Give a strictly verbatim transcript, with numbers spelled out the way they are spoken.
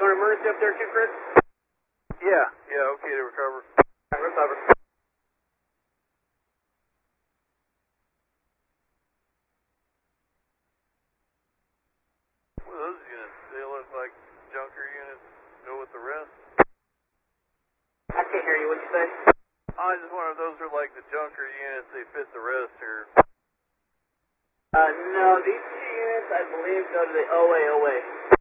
on emergency up there too, Chris? Yeah, yeah, okay to recover. Alright, recover. What are those units? They look like junker units. Go with the rest? I can't hear you. What'd you say? I just wonder if those are like the junker units. They fit the rest here. Uh, no, these two units, I believe, go to the O A O A.